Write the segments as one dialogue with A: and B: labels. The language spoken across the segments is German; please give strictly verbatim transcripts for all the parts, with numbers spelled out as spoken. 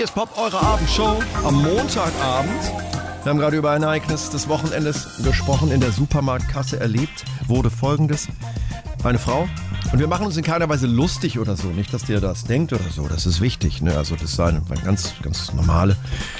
A: Hier ist Pop, eure Abendshow am Montagabend. Wir haben gerade über ein Ereignis des Wochenendes gesprochen, in der Supermarktkasse erlebt wurde Folgendes. Eine Frau, und wir machen uns in keiner Weise lustig oder so, nicht, dass ihr das denkt oder so, das ist wichtig, ne? Also das ist eine, eine ganz, ganz normale,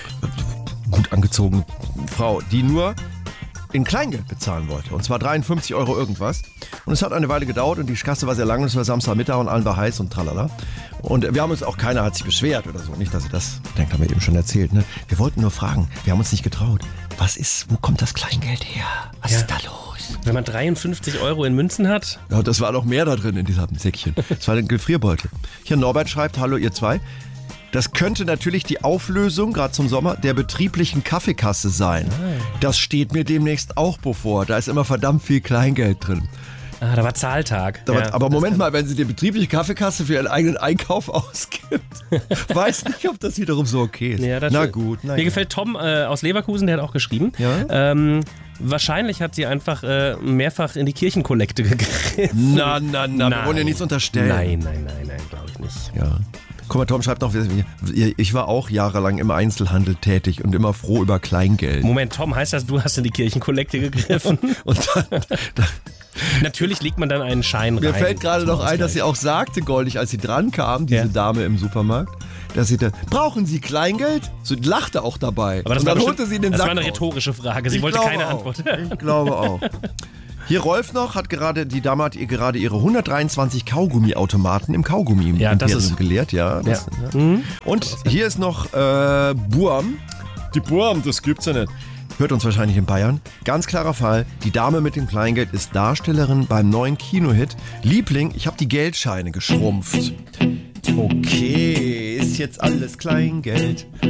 A: gut angezogene Frau, die nur in Kleingeld bezahlen wollte. Und zwar dreiundfünfzig Euro irgendwas. Und es hat eine Weile gedauert und die Kasse war sehr lang. Es war Samstagmittag und allen war heiß und tralala. Und wir haben uns auch, keiner hat sich beschwert oder so. Nicht, dass ihr das denkt, haben wir eben schon erzählt. Ne? Wir wollten nur fragen, wir haben uns nicht getraut. Was ist, wo kommt das Kleingeld her? Was ja. ist da los?
B: Wenn man dreiundfünfzig Euro in Münzen hat?
A: Ja, das war noch mehr da drin in diesem Säckchen. Das war ein Gefrierbeutel. Hier Norbert schreibt, hallo ihr zwei. Das könnte natürlich die Auflösung, gerade zum Sommer, der betrieblichen Kaffeekasse sein. Das steht mir demnächst auch bevor. Da ist immer verdammt viel Kleingeld drin.
B: Ah, da war Zahltag.
A: Da war,
B: ja,
A: aber Moment mal, wenn sie die betriebliche Kaffeekasse für ihren eigenen Einkauf ausgibt, weiß nicht, ob das wiederum so okay ist.
B: Ja,
A: na
B: stimmt.
A: gut. Na
B: Mir
A: ja.
B: gefällt Tom äh, aus Leverkusen, der hat auch geschrieben.
A: Ja?
B: Ähm, wahrscheinlich hat sie einfach äh, mehrfach in die Kirchenkollekte gegriffen.
A: Na, na, na, wir wollen ja nichts unterstellen.
B: Nein, nein, nein, nein, glaube ich nicht.
A: Ja. Guck mal, Tom schreibt noch, ich war auch jahrelang im Einzelhandel tätig und immer froh über Kleingeld.
B: Moment, Tom, heißt das, du hast in die Kirchenkollekte gegriffen?
A: Und dann, dann
B: natürlich legt man dann einen Schein rein.
A: Mir fällt gerade noch ein, dass sie auch sagte, goldig, als sie dran kam, diese ja. Dame im Supermarkt, dass sie da, brauchen Sie Kleingeld? Sie lachte auch dabei.
B: Aber das
A: und
B: war
A: dann holte sie in den
B: das
A: Sack
B: war eine
A: raus.
B: rhetorische Frage. Sie
A: ich
B: wollte keine
A: auch.
B: Antwort.
A: Ich glaube auch. Hier Rolf noch, hat gerade, die Dame hat ihr gerade ihre hundertdreiundzwanzig Kaugummiautomaten im Kaugummi im
B: ja, das ist
A: geleert. Ja, das,
B: ja.
A: ja. Mhm. Und hier ist noch äh, Buam. Die Buam, das gibt's ja nicht. Hört uns wahrscheinlich in Bayern. Ganz klarer Fall, die Dame mit dem Kleingeld ist Darstellerin beim neuen Kinohit. Liebling, ich habe die Geldscheine geschrumpft. Okay, ist jetzt alles Kleingeld.